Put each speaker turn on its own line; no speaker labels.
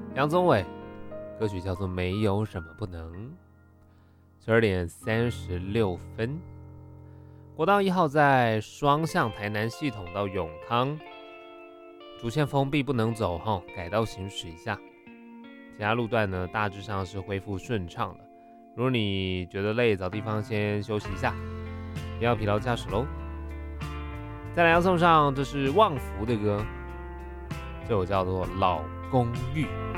杨宗纬，歌曲叫做《没有什么不能》。12:36。国道1号在双向台南系统到永康主线封闭，不能走，改道行驶一下。其他路段呢，大致上是恢复顺畅的。如果你觉得累，找地方先休息一下，不要疲劳驾驶咯。再来要送上，这是旺福的歌，这首叫做《老公寓》。